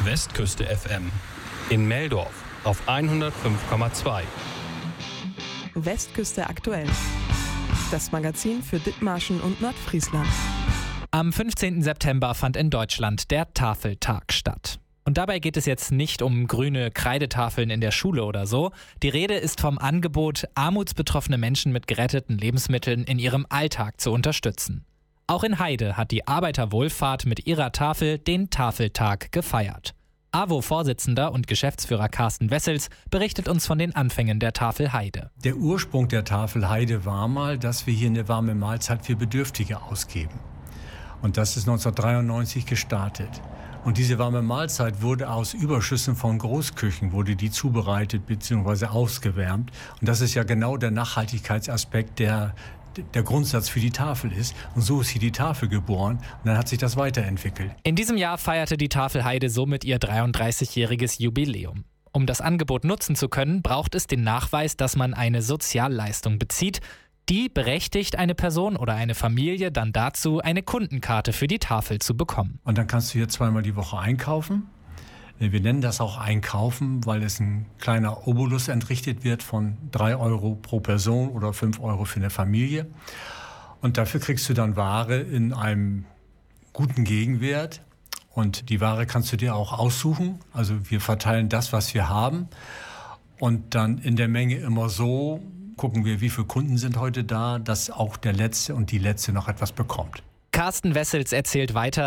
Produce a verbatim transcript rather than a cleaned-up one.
Westküste F M. In Meldorf auf hundertfünf Komma zwei. Westküste aktuell. Das Magazin für Dithmarschen und Nordfriesland. Am fünfzehnten September fand in Deutschland der Tafeltag statt. Und dabei geht es jetzt nicht um grüne Kreidetafeln in der Schule oder so. Die Rede ist vom Angebot, armutsbetroffene Menschen mit geretteten Lebensmitteln in ihrem Alltag zu unterstützen. Auch in Heide hat die Arbeiterwohlfahrt mit ihrer Tafel den Tafeltag gefeiert. A W O-Vorsitzender und Geschäftsführer Carsten Wessels berichtet uns von den Anfängen der Tafel Heide. Der Ursprung der Tafel Heide war mal, dass wir hier eine warme Mahlzeit für Bedürftige ausgeben. Und das ist neunzehnhundertdreiundneunzig gestartet. Und diese warme Mahlzeit wurde aus Überschüssen von Großküchen, wurde die zubereitet bzw. ausgewärmt. Und das ist ja genau der Nachhaltigkeitsaspekt, der der Grundsatz für die Tafel ist. Und so ist hier die Tafel geboren. Und dann hat sich das weiterentwickelt. In diesem Jahr feierte die Tafel Heide somit ihr dreiunddreißigjähriges Jubiläum. Um das Angebot nutzen zu können, braucht es den Nachweis, dass man eine Sozialleistung bezieht. Die berechtigt eine Person oder eine Familie dann dazu, eine Kundenkarte für die Tafel zu bekommen. Und dann kannst du hier zweimal die Woche einkaufen. Wir nennen das auch Einkaufen, weil es ein kleiner Obolus entrichtet wird von drei Euro pro Person oder fünf Euro für eine Familie. Und dafür kriegst du dann Ware in einem guten Gegenwert. Und die Ware kannst du dir auch aussuchen. Also wir verteilen das, was wir haben. Und dann in der Menge immer so gucken wir, wie viele Kunden sind heute da, dass auch der Letzte und die Letzte noch etwas bekommt. Carsten Wessels erzählt weiter,